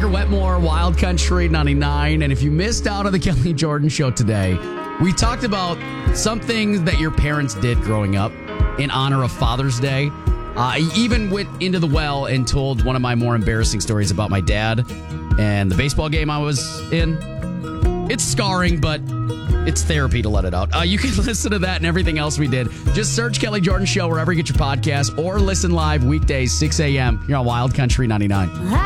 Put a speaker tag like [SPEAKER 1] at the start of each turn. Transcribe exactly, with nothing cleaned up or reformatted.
[SPEAKER 1] Parker Wetmore, Wild Country ninety-nine. And if you missed out on the Kelly Jordan Show today, we talked about some things that your parents did growing up in honor of Father's Day. Uh, I even went into the well and told one of my more embarrassing stories about my dad and the baseball game I was in. It's scarring, but it's therapy to let it out. Uh, you can listen to that and everything else we did. Just search Kelly Jordan Show wherever you get your podcast or listen live weekdays, six a.m. here on Wild Country ninety-nine.